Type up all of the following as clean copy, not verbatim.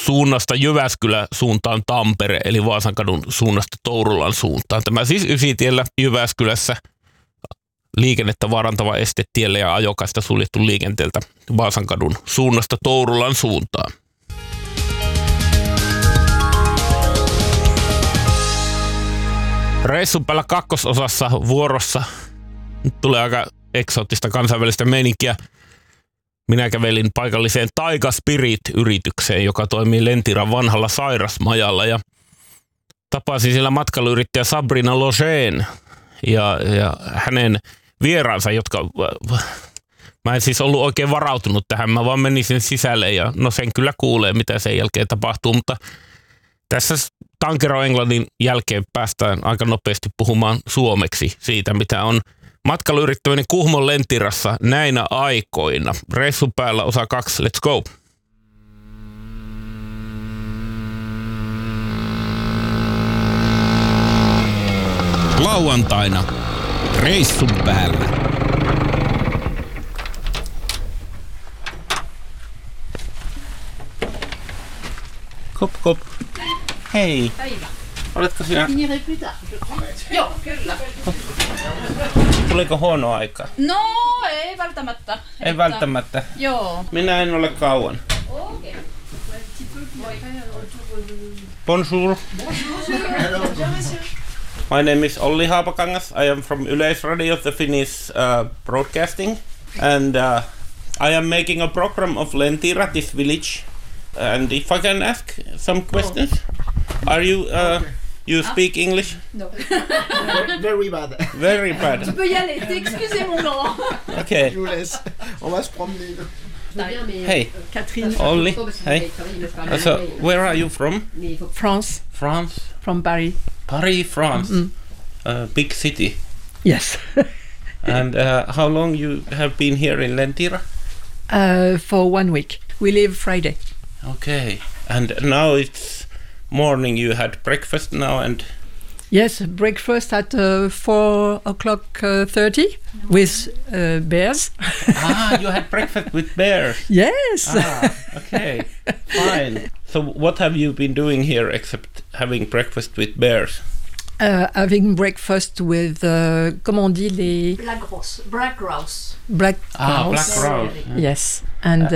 suunnasta Jyväskylän suuntaan Tampere, eli Vaasankadun suunnasta Tourulan suuntaan. Tämä siis Ysitiellä Jyväskylässä liikennettä vaarantava este tielle ja ajokaista suljettu liikenteeltä Vaasankadun suunnasta Tourulan suuntaan. Reissun päällä kakkososassa vuorossa nyt tulee aika eksoottista kansainvälistä meininkiä. Minä kävelin paikalliseen Taiga Spirit-yritykseen, joka toimii Lentiran vanhalla sairasmajalla, ja tapasin siellä matkailuyrittäjä Sabrina Logeen ja hänen vieraansa, jotka... Mä en siis ollut oikein varautunut tähän, mä vaan menin sen sisälle ja no sen kyllä kuulee, mitä sen jälkeen tapahtuu, mutta tässä Tankero Englannin jälkeen päästään aika nopeasti puhumaan suomeksi siitä, mitä on matkailuyrittäminen Kuhmon Lentirassa näinä aikoina. Reissun päällä osa 2, let's go! Lauantaina reissun päällä. Kop, kop. Hei. Päivä. Oletko sinä? Joo, kyllä. Tuliko huono aika? No, ei välttämättä. Ei välttämättä. Joo. Minä en ole kauan. Okei. Bonjour. My name is Olli Haapakangas. I am from Yleisradio, the Finnish broadcasting. And I am making a program of Lentira, this village. And if I can ask some questions. Are you... You speak English? No. Very bad. Very bad. Tu peux y aller, excusez mon nom. Okay. Je vous laisse. On va se promener. Hey, Catherine. Olli. Hey. So, where are you from? France. France. From Paris. Paris, France. Big city. Yes. And how long you have been here in Lentira? For 1 week. We leave Friday. Okay. And now it's morning. You had breakfast now and... Yes, breakfast at 4:30 with bears. You had breakfast with bears. Yes. Okay. Fine. So what have you been doing here except having breakfast with bears? Having breakfast with, comment on dit les... Black grouse. Black grouse. Black grouse. Black grouse. Yes. And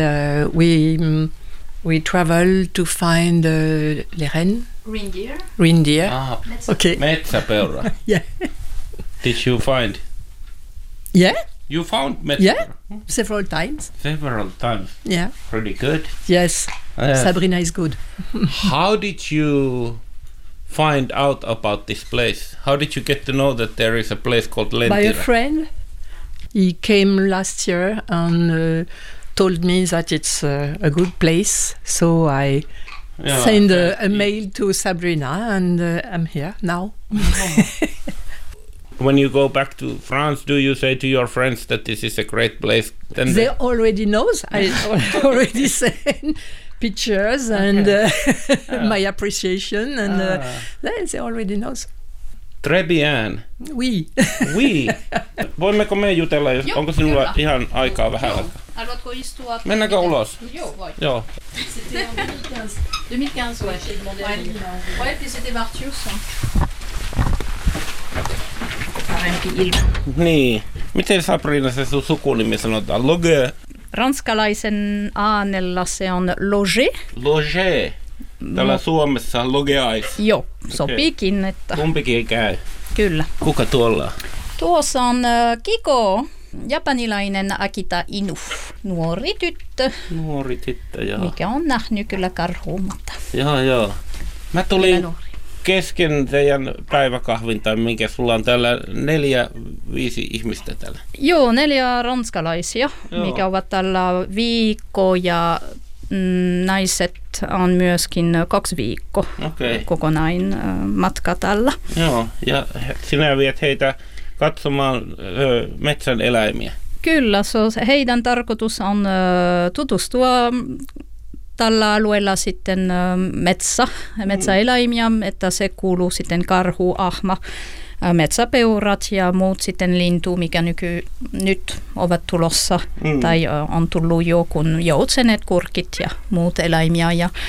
we travel to find les rennes. Reindeer. Reindeer. Okay. Metsäpeura. Yeah. Did you find? Yeah. You found metsäpeura? Yeah. Several times. Several times. Yeah. Pretty good. Yes. Sabrina is good. How did you find out about this place? How did you get to know that there is a place called Lentira? By a friend. He came last year and told me that it's a good place. So I sent a mail to Sabrina and I'm here now. When you go back to France, do you say to your friends that this is a great place? Then They already knows. I already sent pictures and my appreciation and they already knows. Très bien. Oui. Oui. Voimmeko me jutella, jos, Joo, onko sinulla kyllä. ihan aikaa vähän? Haluatko istua? Mennäänkö ulos? Joo, voi. Joo. C'était en 2015, ouais. Ouais, puis c'était Vartius. Parempi ilma. Niin. Miten Sabrina se sun sukunimi sanotaan? Loge? Ranskalaisen äänellä se on loge. Loge. Täällä Suomessa on logeais. Joo, sopiikin, että Kumpikin käy. kyllä. Kuka tuolla on? Tuossa on Kiko, japanilainen Akita Inu, nuori tyttö, Nuori tyttö, joo. mikä on nähnyt kyllä karhuumatta. Joo. Mä tulin kesken teidän päiväkahvin, tai minkä sulla on täällä 4-5 ihmistä täällä. Joo, 4 ranskalaisia, mikä ovat tällä viikko ja naiset on myöskin 2 viikkoa kokonain matka tällä. Joo, ja sinä viet heitä katsomaan metsän eläimiä. Kyllä, heidän tarkoitus on tutustua tällä alueella sitten metsäeläimiä, että se kuuluu sitten karhu, ahma, metsäpeurat ja muut sitten lintu, mikä nyt ovat tulossa tai on tullut jo, kun joutsenet, kurkit ja muut eläimiä. Ja